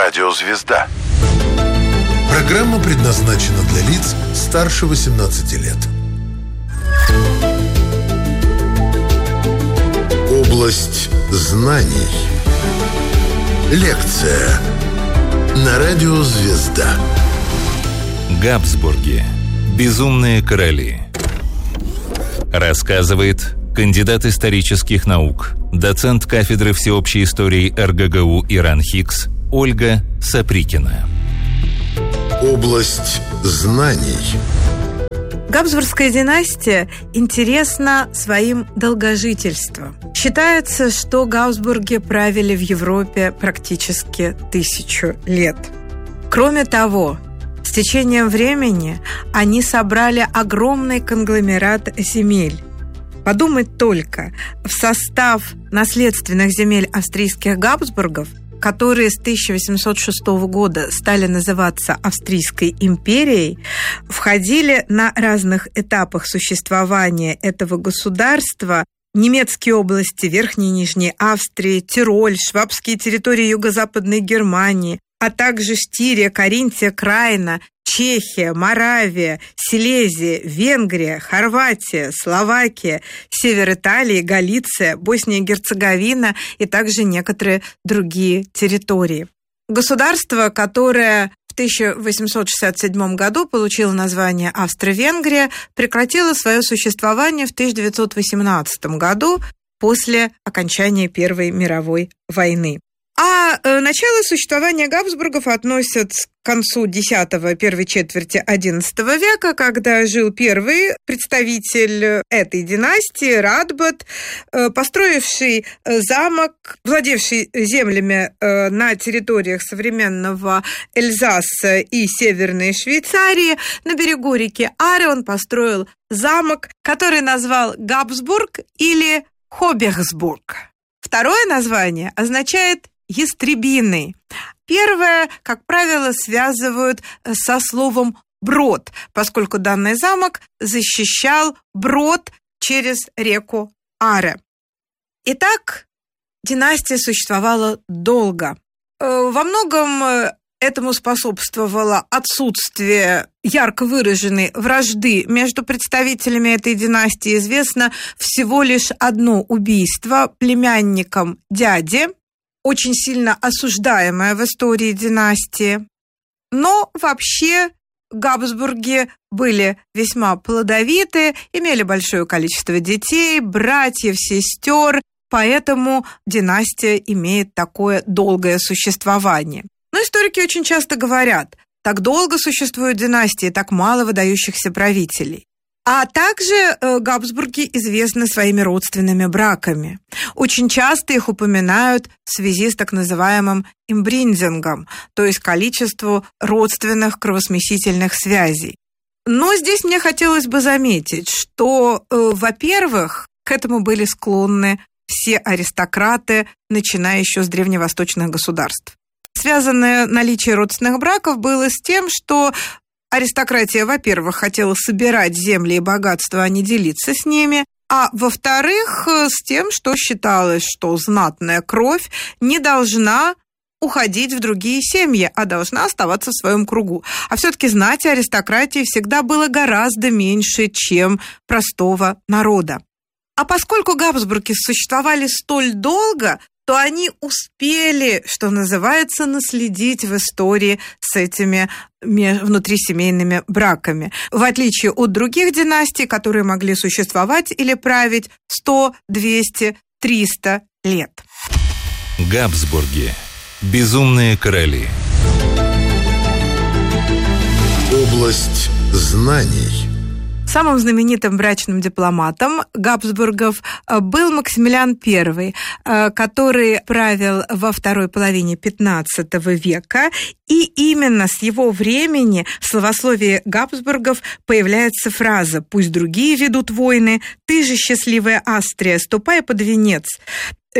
Радио «Звезда». Программа предназначена для лиц старше 18 лет. Область знаний. Лекция на Радио «Звезда». Габсбурги. Безумные короли. Рассказывает кандидат исторических наук, доцент кафедры всеобщей истории РГГУ ИРАН-ХИКС Ольга Саприкина. Область знаний. Габсбургская династия интересна своим долгожительством. Считается, что Габсбурги правили в Европе практически 1000 лет. Кроме того, с течением времени они собрали огромный конгломерат земель. Подумать только, в состав наследственных земель австрийских Габсбургов, которые с 1806 года стали называться Австрийской империей, входили на разных этапах существования этого государства немецкие области Верхней и Нижней Австрии, Тироль, швабские территории юго-западной Германии, а также Штирия, Каринтия, Краина, Чехия, Моравия, Силезия, Венгрия, Хорватия, Словакия, север Италии, Галиция, Босния и Герцеговина и также некоторые другие территории. Государство, которое в 1867 году получило название Австро-Венгрия, прекратило свое существование в 1918 году после окончания Первой мировой войны. А начало существования Габсбургов относят к концу X-го, первой четверти XI века, когда жил первый представитель этой династии, Радбот, построивший замок, владевший землями на территориях современного Эльзаса и Северной Швейцарии. На берегу реки Аре он построил замок, который назвал Габсбург или Хоберсбург. Второе название означает «ястребиный». Первое, как правило, связывают со словом «брод», поскольку данный замок защищал брод через реку Аре. Итак, династия существовала долго. Во многом этому способствовало отсутствие ярко выраженной вражды между представителями этой династии. Известно всего лишь одно убийство племянником дяди, очень сильно осуждаемое в истории династии. Но вообще Габсбурги были весьма плодовиты, имели большое количество детей, братьев, сестер, поэтому династия имеет такое долгое существование. Но историки очень часто говорят, так долго существуют династии, так мало выдающихся правителей. А также Габсбурги известны своими родственными браками. Очень часто их упоминают в связи с так называемым имбриндингом, то есть количеству родственных кровосмесительных связей. Но здесь мне хотелось бы заметить, что, во-первых, к этому были склонны все аристократы, начиная еще с древневосточных государств. Связанное наличие родственных браков было с тем, что аристократия, во-первых, хотела собирать земли и богатства, а не делиться с ними, а во-вторых, с тем, что считалось, что знатная кровь не должна уходить в другие семьи, а должна оставаться в своем кругу. А все-таки знати аристократии всегда было гораздо меньше, чем простого народа. А поскольку Габсбурги существовали столь долго, то они успели, что называется, наследить в истории с этими внутрисемейными браками. В отличие от других династий, которые могли существовать или править 100, 200, 300 лет. Габсбурги. Безумные короли. Область знаний. Самым знаменитым брачным дипломатом Габсбургов был Максимилиан I, который правил во второй половине XV века, и именно с его времени в словословии Габсбургов появляется фраза «Пусть другие ведут войны, ты же, счастливая Австрия, ступай под венец».